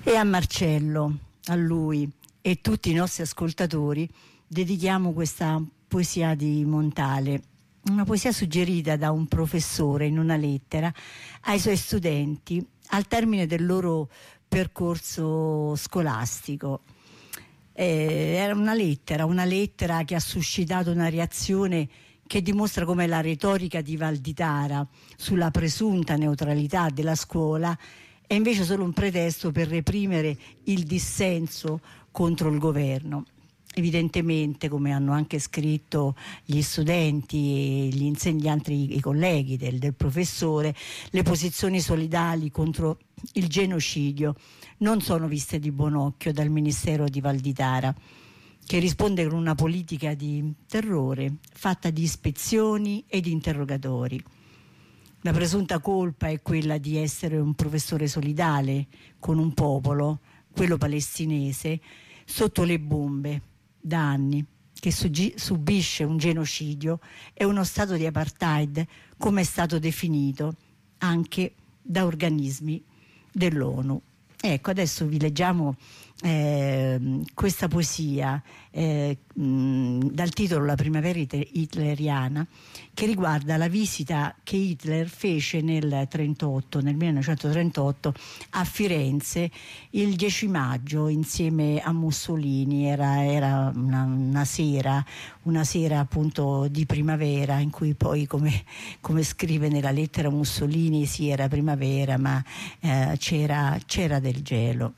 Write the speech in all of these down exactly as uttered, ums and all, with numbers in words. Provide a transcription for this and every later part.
E a Marcello, a lui e tutti i nostri ascoltatori dedichiamo questa poesia di Montale, una poesia suggerita da un professore in una lettera ai suoi studenti al termine del loro percorso scolastico. Eh, era una lettera, una lettera che ha suscitato una reazione che dimostra come la retorica di Valditara sulla presunta neutralità della scuola è invece solo un pretesto per reprimere il dissenso contro il governo. Evidentemente, come hanno anche scritto gli studenti e gli insegnanti, i colleghi del, del professore, le posizioni solidali contro il genocidio non sono viste di buon occhio dal Ministero di Valditara, che risponde con una politica di terrore fatta di ispezioni e di interrogatori. La presunta colpa è quella di essere un professore solidale con un popolo, quello palestinese, sotto le bombe da anni, che subisce un genocidio e uno stato di apartheid, come è stato definito anche da organismi dell'ONU. Ecco, adesso vi leggiamo eh, questa poesia eh, mh, dal titolo La primavera hitleriana, che riguarda la visita che Hitler fece nel trentotto, nel millenovecentotrentotto a Firenze il dieci maggio insieme a Mussolini. Era, era una, una sera, una sera appunto di primavera, in cui poi, come, come scrive nella lettera Mussolini, sì, era primavera, ma eh, c'era, c'era del gelo.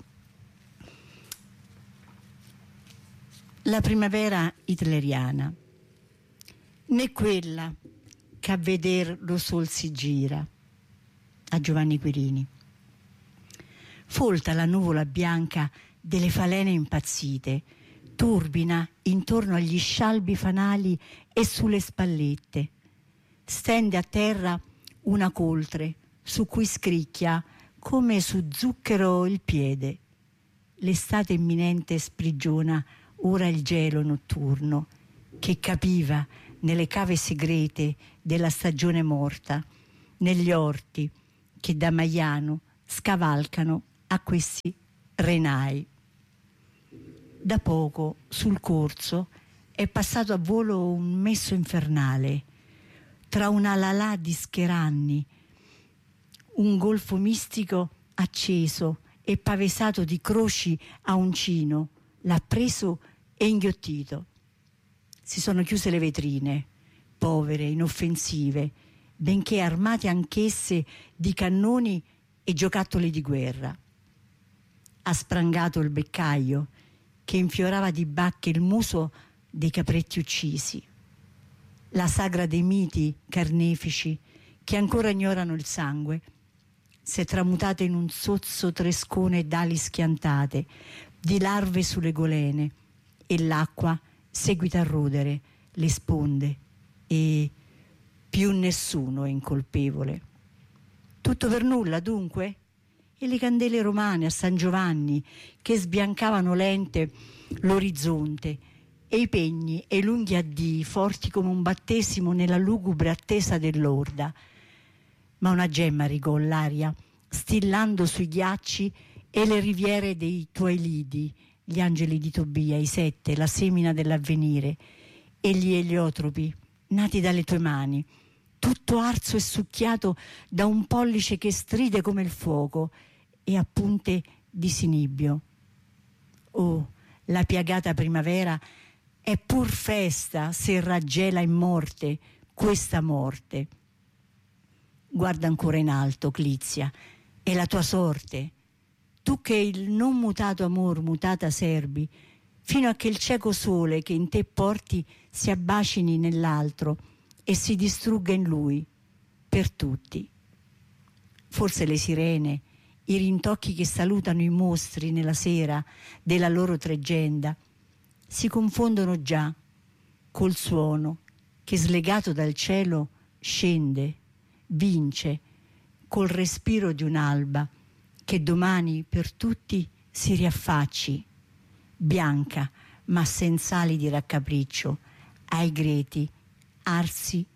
La primavera hitleriana, né quella che a veder lo sol si gira, a Giovanni Quirini. Folta la nuvola bianca delle falene impazzite, turbina intorno agli scialbi fanali e sulle spallette. Stende a terra una coltre su cui scricchia come su zucchero il piede. L'estate imminente sprigiona ora il gelo notturno che capiva nelle cave segrete della stagione morta, negli orti che da Maiano scavalcano a questi renai. Da poco sul corso è passato a volo un messo infernale, tra una lalà di scheranni, un golfo mistico acceso e pavesato di croci a uncino, l'ha preso e inghiottito. Si sono chiuse le vetrine, povere, inoffensive, benché armate anch'esse di cannoni e giocattoli di guerra. Ha sprangato il beccaio che infiorava di bacche il muso dei capretti uccisi. La sagra dei miti carnefici che ancora ignorano il sangue si è tramutata in un sozzo trescone d'ali schiantate, di larve sulle golene, e l'acqua seguita a rodere le sponde e più nessuno è incolpevole. Tutto per nulla dunque? E le candele romane a San Giovanni che sbiancavano lente l'orizzonte, e i pegni e i lunghi addii forti come un battesimo nella lugubre attesa dell'orda. Ma una gemma rigò l'aria, stillando sui ghiacci e le riviere dei tuoi lidi, gli angeli di Tobia, i sette, la semina dell'avvenire, e gli eliotropi nati dalle tue mani, tutto arso e succhiato da un pollice che stride come il fuoco e a punte di sinibio. Oh, la piagata primavera è pur festa se raggela in morte questa morte. Guarda ancora in alto, Clizia, è la tua sorte, tu che il non mutato amor mutata serbi, fino a che il cieco sole che in te porti si abbacini nell'altro e si distrugga in lui per tutti. Forse le sirene, i rintocchi che salutano i mostri nella sera della loro tregenda, si confondono già col suono che slegato dal cielo scende, vince, col respiro di un'alba che domani per tutti si riaffacci, bianca ma senza ali di raccapriccio, ai greti arsi